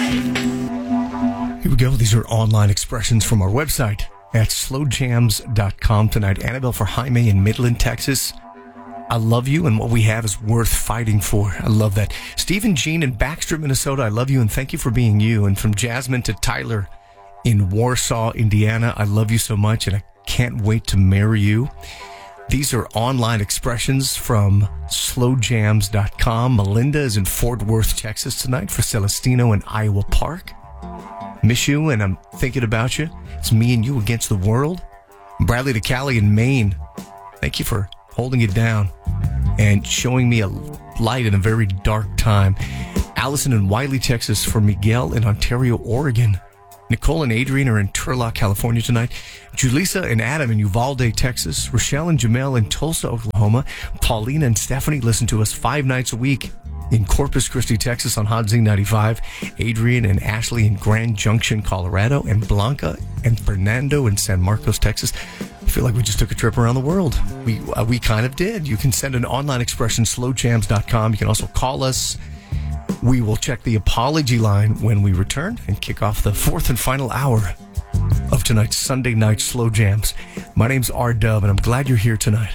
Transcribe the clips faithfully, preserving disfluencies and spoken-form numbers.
Here we go. These are online expressions from our website at slow jams dot com tonight. Annabelle for Jaime in Midland, Texas. I love you, and what we have is worth fighting for. I love that. Stephen Jean in Baxter, Minnesota. I love you, and thank you for being you. And from Jasmine to Tyler in Warsaw, Indiana. I love you so much, and I can't wait to marry you. These are online expressions from slow jams dot com. Melinda is in Fort Worth, Texas tonight for Celestino in Iowa Park. Miss you, and I'm thinking about you. It's me and you against the world. Bradley to Cali in Maine. Thank you for holding it down and showing me a light in a very dark time. Allison in Wiley, Texas for Miguel in Ontario, Oregon. Nicole and Adrian are in Turlock, California tonight. Julissa and Adam in Uvalde, Texas. Rochelle and Jamel in Tulsa, Oklahoma. Paulina and Stephanie listen to us five nights a week in Corpus Christi, Texas on Hot Zing ninety-five. Adrian and Ashley in Grand Junction, Colorado. And Blanca and Fernando in San Marcos, Texas. I feel like we just took a trip around the world. We uh, we kind of did. You can send an online expression, slow jams dot com. You can also call us. We will check the apology line when we return and kick off the fourth and final hour of tonight's Sunday Night Slow Jams. My name's R Dub, and I'm glad you're here tonight.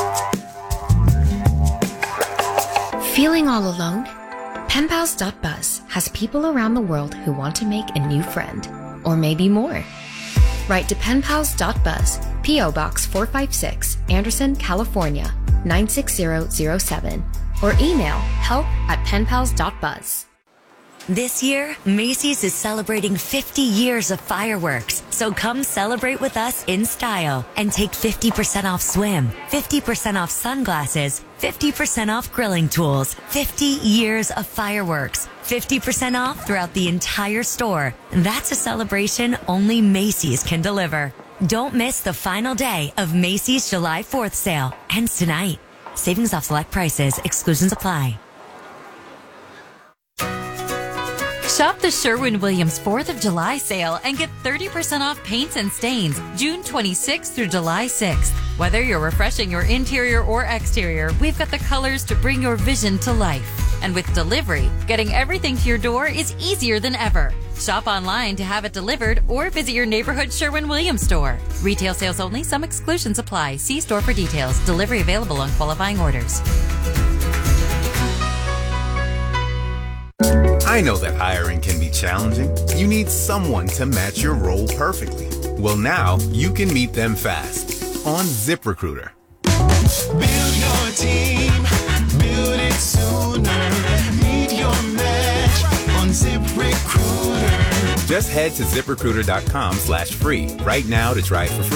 Feeling all alone? Pen pals dot buzz has people around the world who want to make a new friend, or maybe more. Write to pen pals dot buzz, P O Box four five six, Anderson, California, nine six zero zero seven, or email help at pen pals dot buzz. This year, Macy's is celebrating fifty years of fireworks, so come celebrate with us in style and take fifty percent off swim, fifty percent off sunglasses, fifty percent off grilling tools, fifty years of fireworks, fifty percent off throughout the entire store. That's a celebration only Macy's can deliver. Don't miss the final day of Macy's July fourth sale. Ends tonight. Savings off select prices. Exclusions apply. Shop the Sherwin-Williams fourth of July sale and get thirty percent off paints and stains June twenty-sixth through July sixth. Whether you're refreshing your interior or exterior, we've got the colors to bring your vision to life. And with delivery, getting everything to your door is easier than ever. Shop online to have it delivered or visit your neighborhood Sherwin-Williams store. Retail sales only. Some exclusions apply. See store for details. Delivery available on qualifying orders. I know that hiring can be challenging. You need someone to match your role perfectly. Well, now you can meet them fast on ZipRecruiter. Build your team, build it sooner. Meet your match on ZipRecruiter. Just head to ZipRecruiter dot com slash free right now to try it for free.